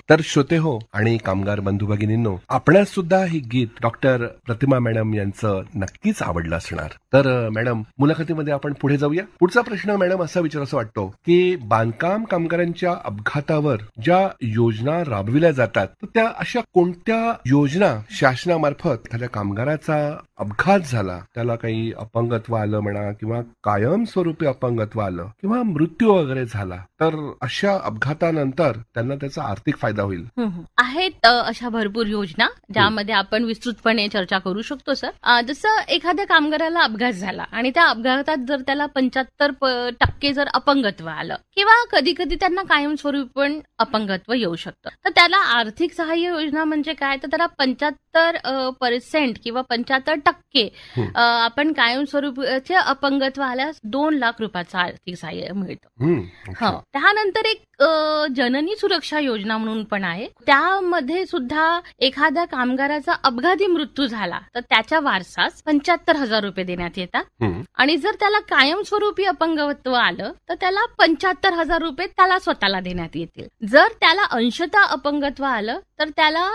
तर श्रोते हो आणि कामगार बंधू भगिनींनो, आपणास सुद्धा ही गीत डॉक्टर प्रतिमा मॅडम यांचं नक्कीच आवडलं असणार. तर मॅडम, मुलाखतीमध्ये आपण पुढे जाऊया. पुढचा प्रश्न मॅडम असा विचारायचा वाटतो की बांधकाम कामगारांच्या अपघातावर ज्या योजना राबविल्या जातात, तर त्या अशा कोणत्या योजना शासनामार्फत एखाद्या कामगाराचा अपघात झाला, त्याला काही अपंगत्व आलं म्हणा किंवा कायमस्वरूपी अपंगत्व आलं किंवा मृत्यू वगैरे झाला, तर अशा अपघातानंतर त्यांना त्याचा आर्थिक फायदा होईल? आहेत अशा भरपूर योजना ज्यामध्ये आपण विस्तृतपणे चर्चा करू शकतो सर. जसं एखाद्या कामगाराला अपघात झाला आणि त्या अपघातात जर त्याला 75% जर अपंगत्व आलं किंवा कधी कधी त्यांना कायमस्वरूपी पण अपंगत्व येऊ शकतं, तर त्याला आर्थिक सहाय्य योजना म्हणजे काय, तर त्याला 75% किंवा 75% आपण कायमस्वरूपीचे अपंगत्व आल्यास 2 लाख रुपयाचं आर्थिक सहाय्य मिळतं. त्यानंतर एक जननी सुरक्षा योजना म्हणून पण आहे. त्यामध्ये सुद्धा एखाद्या कामगाराचा अपघाती मृत्यू झाला तर त्याच्या वारसास 75,000 रुपये देण्यात येतात आणि जर त्याला कायमस्वरूपी अपंगत्व आलं तर त्याला 75,000 रुपये त्याला स्वतःला देण्यात येतील. जर त्याला अंशतः अपंगत्व आलं तर त्याला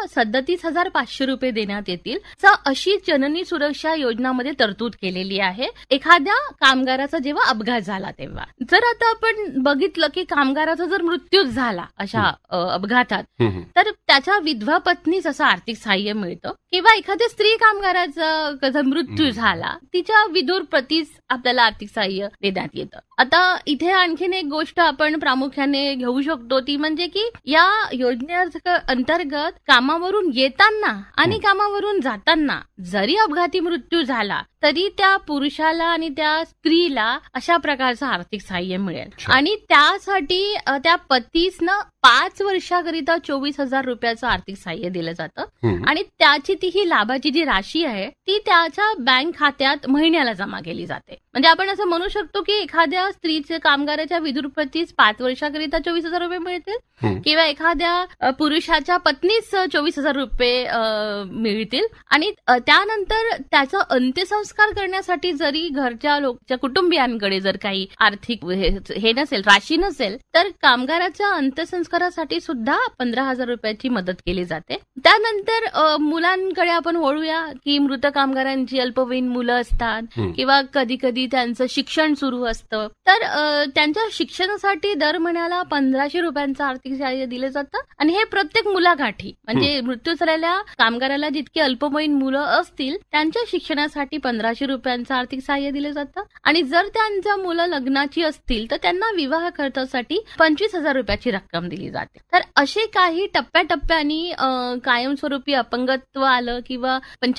37,500 रुपये देण्यात येतील. अशी जननी सुरक्षा योजनामध्ये तरतूद केलेली आहे एखाद्या कामगाराचा जेव्हा अपघात झाला तेव्हा. जर आता आपण बघितलं की कामगाराचा जर मृत्यू झाला अशा अपघातात, तर त्याच्या विधवा पत्नीस असं आर्थिक सहाय्य मिळतं किंवा एखाद्या स्त्री कामगाराचा मृत्यू झाला तिच्या विधुर पतीस आपल्याला आर्थिक सहाय्य देण्यात येतं. आता इथे आणखीन एक गोष्ट आपण प्रामुख्याने घेऊ शकतो ती म्हणजे की या योजनेअंतर्गत कामावरून येताना आणि कामावरून जाताना जरी अपघाती मृत्यू झाला तरी त्या पुरुषाला आणि त्या स्त्रीला अशा प्रकारचं आर्थिक सहाय्य मिळेल आणि त्यासाठी त्या पतीसनं 5 वर्षाकरिता 24,000 रुपयाचं आर्थिक सहाय्य दिलं जातं आणि त्याची ही लाभाची जी राशी आहे ती त्याच्या बँक खात्यात महिन्याला जमा केली जाते. म्हणजे आपण असं म्हणू शकतो की एखाद्या स्त्रीच्या कामगाराच्या विधुर पतीस 5 वर्षाकरिता 24,000 रुपये मिळतील किंवा एखाद्या पुरुषाच्या पत्नीस 24,000 रुपये मिळतील आणि त्यानंतर त्याचा अंत्यसंस्कार करण्यासाठी जरी घरच्या कुटुंबियांकडे जर काही आर्थिक हे नसेल, राशी नसेल, तर कामगाराच्या अंत्यसंस्कारासाठी सुद्धा 15,000 रुपयाची मदत केली जाते. त्यानंतर मुलांकडे आपण वळूया की मृत कामगारांची अल्पवयीन मुलं असतात किंवा कधी कधी त्यांचं शिक्षण सुरू असतं, तर त्यांच्या शिक्षणासाठी दर महिन्याला 1,500 रुपयांचं आर्थिक सहाय्य दिलं जातं आणि हे प्रत्येक मुलागाठी म्हणजे मृत्यू झालेल्या कामगाराला जितकी अल्पवयीन मुलं असतील त्यांच्या शिक्षणासाठी 1,500 रुपयांचं आर्थिक सहाय्य दिलं जातं आणि जर त्यांच्या मुलं लग्नाची असतील तर त्यांना विवाह खर्चासाठी 25,000 रुपयाची रक्कम दिली जाते. तर असे काही टप्प्याटप्प्याने कायमस्वरूपी अपंगत्व आलं किंवा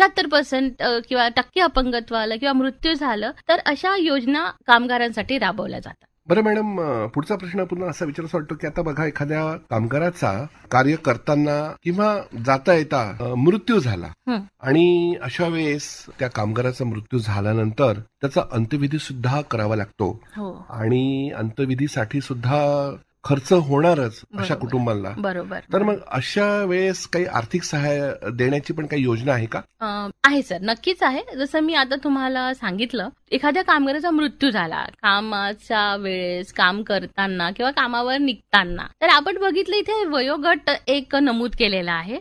75% किंवा टक्के अपंगत्व आलं किंवा मृत्यू झालं तर अशा योजना कामगारांसाठी राबवल्या जातात. बरं मॅडम, पुढचा प्रश्न पुन्हा असा विचारायचा वाटतो की आता बघा, एखाद्या कामगाराचा कार्य करताना किंवा जाता येता मृत्यू झाला आणि अशा वेळेस त्या कामगाराचा मृत्यू झाल्यानंतर त्याचा अंत्यविधी सुद्धा करावा लागतो आणि अंत्यविधीसाठी सुद्धा खर्च होणारच अशा कुटुंबाला. बरोबर. तर मग अशा वेळेस काही आर्थिक सहाय्य देण्याची पण काही योजना आहे का? आहे सर, नक्कीच आहे. जसं मी आता तुम्हाला सांगितलं, एखाद्या कामगाराचा मृत्यू झाला कामाच्या वेळेस, काम करताना किंवा कामावर निघताना, तर आपण बघितलं इथे वयोगट एक नमूद केलेला आहे.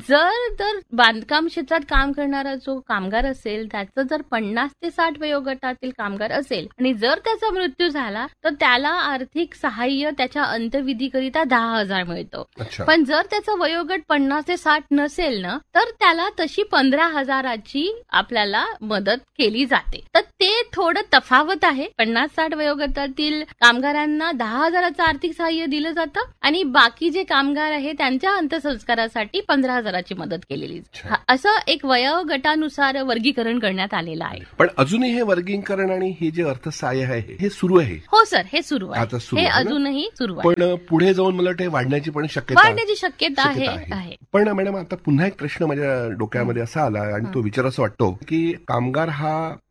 जर बांधकाम क्षेत्रात काम करणारा जो कामगार असेल त्याचं जर 50 ते 60 वयोगटातील कामगार असेल आणि जर त्याचा मृत्यू झाला तर त्याला आर्थिक सहाय्य त्याच्या अंत्यविधीकरिता 10,000 मिळतो. पण जर त्याचं वयोगट 50 ते 60 नसेल ना तर त्याला तशी 15,000ची आपल्याला मदत केली जाते. तर ते थोडं तफावत आहे. 50-60 वयोगटातील कामगारांना 10,000चं आर्थिक सहाय्य दिलं जातं आणि बाकी जे कामगार आहे त्यांच्या अंत्यसंस्कारासाठी 15,000ची मदत केलेली. असं एक वयोगटानुसार वर्गीकरण करण्यात आलेलं आहे. पण अजूनही हे वर्गीकरण आणि हे जे अर्थसहाय्य आहे हे सुरू आहे? हो सर, हे सुरू आहे. हे अजूनही सुरू आहे. पण पुढे जाऊन मला वाटतं वाढण्याची पण शक्यता आहे. पण मॅडम, आता पुन्हा एक प्रश्न माझ्या डोक्यामध्ये असा आला आणि तो विचारायचा वाटतो की कामगार हा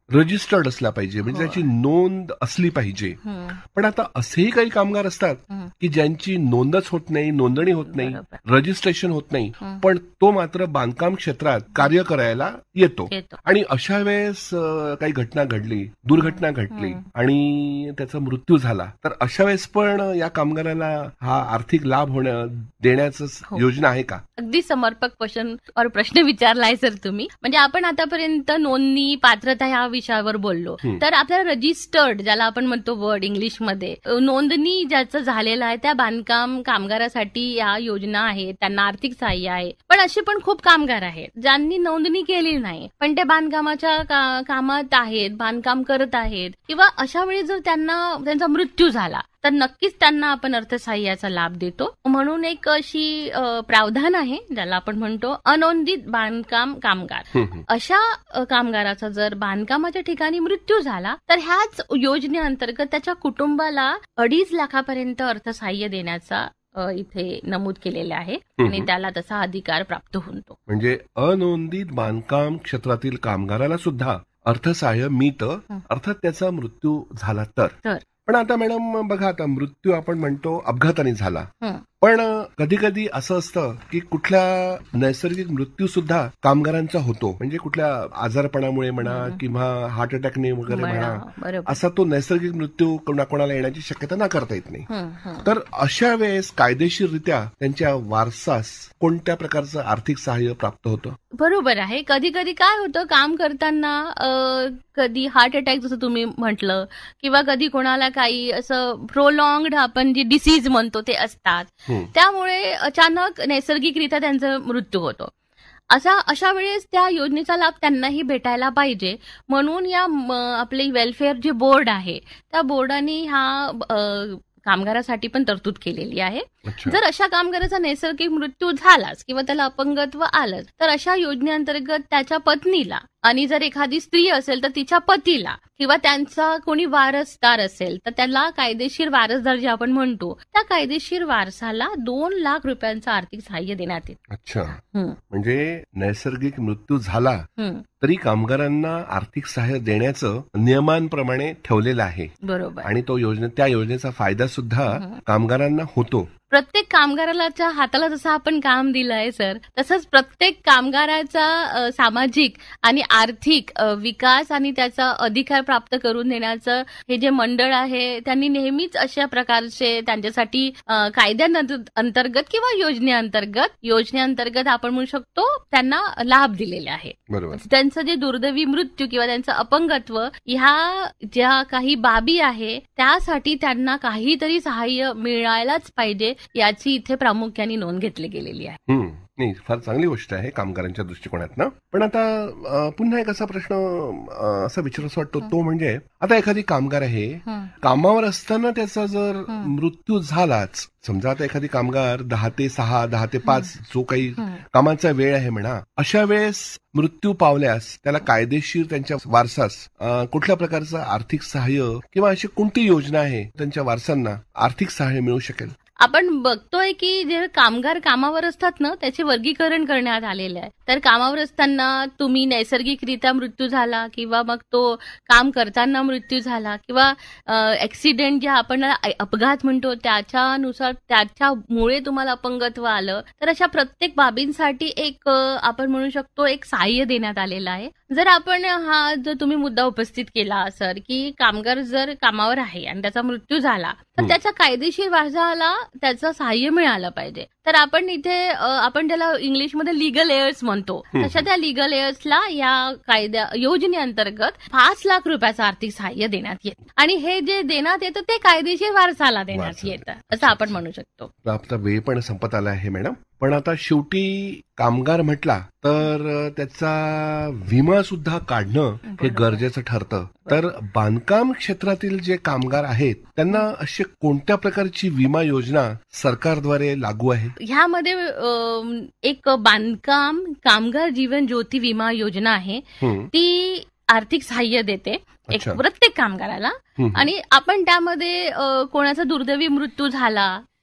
रजिस्टर्ड असला पाहिजे, म्हणजे हो. त्याची नोंद असली पाहिजे. हं, पण आता असेही काही कामगार असतात हं. की ज्यांची नोंदच होत नाही, नोंदणी होत नाही, बरोबर. रजिस्ट्रेशन होत नाही, हं. पण तो मात्र बांधकाम क्षेत्रात कार्य करायला येतो. येतो. आणि अशा वेळेस काही घटना घडली, दुर्घटना घडली हं. आणि त्याचा मृत्यू झाला, तर अशा वेळेस पण या कामगाराला हा आर्थिक लाभ देण्याचं हो. योजना आहे का? अगदी समर्पक प्रश्न विचारलाय सर तुम्ही. म्हणजे आपण आतापर्यंत नोंदणी, पात्रता ह्या विषयावर बोललो. हं. तर आपल्याला रजिस्टर्ड, ज्याला आपण म्हणतो वर्ड इंग्लिशमध्ये, नोंदणी ज्याचं झालेलं आहे त्या बांधकाम कामगारासाठी या योजना आहेत, त्यांना आर्थिक सहाय्य आहे. पण असे पण खूप कामगार आहेत ज्यांनी नोंदणी केली नाही, पण ते बांधकामाच्या कामात आहेत, बांधकाम करत आहेत, किंवा अशा वेळी जर त्यांचा मृत्यू झाला तर नक्कीच त्यांना आपण अर्थसहाय्याचा लाभ देतो. म्हणून एक अशी प्रावधान आहे ज्याला आपण म्हणतो अनोंदित बांधकाम कामगार. हं, हं. अशा कामगाराचा जर बांधकामाच्या ठिकाणी मृत्यू झाला तर ह्याच योजनेअंतर्गत त्याच्या कुटुंबाला 2.5 लाखापर्यंत अर्थसहाय्य देण्याचा इथे नमूद केलेले आहे आणि त्याला तसा अधिकार प्राप्त होतो. म्हणजे अनोंदित बांधकाम क्षेत्रातील कामगाराला सुद्धा अर्थसहाय्य मिळतं, अर्थात त्याचा मृत्यू झाला तर. पण आता मॅडम बघा, आता मृत्यू आपण म्हणतो अपघाताने झाला, हं. पण कधी कधी असं असतं की कुठल्या नैसर्गिक मृत्यू सुद्धा कामगारांचा होतो, म्हणजे कुठल्या आजारपणामुळे म्हणा किंवा हार्ट अटॅकने वगैरे म्हणा, बरोबर. असा तो नैसर्गिक मृत्यू कोणाला येण्याची शक्यता नाकारता येत नाही. हं, हं. तर अशा वेळेस कायदेशीररित्या त्यांच्या वारसास कोणत्या प्रकारचं आर्थिक सहाय्य प्राप्त होतं? बरोबर आहे. कधी कधी काय होतं, काम करताना कधी हार्ट अटॅक जसं तुम्ही म्हटलं, किंवा कधी कोणाला काही असं प्रोलॉंग्ड आपण जे डिसीज म्हणतो ते असतात, त्यामुळे अचानक नैसर्गिकरित्या त्यांचा मृत्यू होतो. अशा वेळेस त्या योजनेचा लाभ त्यांनाही भेटायला पाहिजे, म्हणून या आपले वेलफेअर जे बोर्ड आहे त्या बोर्डाने ह्या कामगारासाठी पण तरतूद केलेली आहे. जर अशा कामगाराचा नैसर्गिक मृत्यू झालाच किंवा त्याला अपंगत्व आलंच तर अशा योजनेअंतर्गत त्याच्या पत्नीला, आणि जर एखादी स्त्री असेल तर तिच्या पतीला, किंवा त्यांचा कोणी वारसदार असेल तर त्याला कायदेशीर वारसदार जे आपण म्हणतो त्या कायदेशीर वारसाला 2 लाख रुपयांचं आर्थिक सहाय्य देण्यात येतं. अच्छा, म्हणजे नैसर्गिक मृत्यू झाला तरी कामगारांना आर्थिक सहाय्य देण्याचं नियमांप्रमाणे ठेवलेलं आहे. बरोबर. आणि त्या योजनेचा फायदा सुद्धा कामगारांना होतो. प्रत्येक कामगाराच्या हाताला जसं आपण काम दिलं आहे सर, तसंच प्रत्येक कामगाराचा सामाजिक आणि आर्थिक विकास आणि त्याचा अधिकार प्राप्त करून देण्याचं हे जे मंडळ आहे त्यांनी नेहमीच अशा प्रकारचे त्यांच्यासाठी कायद्यांअंतर्गत किंवा योजनेअंतर्गत आपण म्हणू शकतो त्यांना लाभ दिलेले आहे. बरोबर. त्यांचं जे दुर्दैवी मृत्यू किंवा त्यांचं अपंगत्व ह्या ज्या काही बाबी आहे त्यासाठी त्यांना काहीतरी सहाय्य मिळायलाच पाहिजे याची इथे प्रामुख्याने नोंद घेतली गेलेली आहे. नाही, फार चांगली गोष्ट आहे कामगारांच्या दृष्टिकोनातनं. पण आता पुन्हा एक असा प्रश्न असा विचारायचा वाटतो, तो म्हणजे आता एखादी कामगार आहे, कामावर असताना त्याचा जर मृत्यू झालाच, समजा आता एखादी कामगार 10 ते 6, 10 ते 5 जो काही कामाचा वेळ आहे म्हणा, अशा वेळेस मृत्यू पावल्यास त्याला कायदेशीर त्यांच्या वारसास कुठल्या प्रकारचं आर्थिक सहाय्य किंवा अशी कोणती योजना आहे त्यांच्या वारसांना आर्थिक सहाय्य मिळू शकेल? आपण बघतोय की जे कामगार कामावर असतात ना त्याचे वर्गीकरण करण्यात आलेले आहे. तर कामावर असताना तुम्ही नैसर्गिकरित्या मृत्यू झाला किंवा मग तो काम करताना मृत्यू झाला किंवा ऍक्सिडेंट जे आपण अपघात म्हणतो त्याच्यानुसार त्याच्यामुळे तुम्हाला अपंगत्व आलं, तर अशा प्रत्येक बाबींसाठी एक आपण म्हणू शकतो एक सहाय्य देण्यात आलेलं आहे. जर तुम्ही मुद्दा उपस्थित केला सर की कामगार जर कामावर आहे आणि त्याचा मृत्यू झाला तर त्याच्या कायदेशीर वारसाला त्याचं सहाय्य मिळालं पाहिजे. तर आपण इथे आपण त्याला इंग्लिशमध्ये लिगल एअर्स म्हणतो, तशा त्या लिगल एअर्सला या योजनेअंतर्गत 5 लाख रुपयाचं आर्थिक सहाय्य देण्यात येतं आणि हे जे देण्यात येतं ते कायदेशीर वारसाला देण्यात येतं असं आपण म्हणू शकतो. आपला वेळ पण संपत आला आहे मॅडम, पण आता शेवटी कामगार म्हटला तर त्याचा विमा सुद्धा काढणं हे गरजेचं ठरतं. तर बांधकाम क्षेत्रातील जे कामगार आहेत त्यांना अशी कोणत्या प्रकारची विमा योजना सरकारद्वारे लागू आहे? ह्यामध्ये एक बांधकाम कामगार जीवन ज्योती विमा योजना आहे, ती आर्थिक सहाय्य देते एक प्रत्येक कामगाराला. आणि आपण त्यामध्ये कोणाचा दुर्दैवी मृत्यू झाला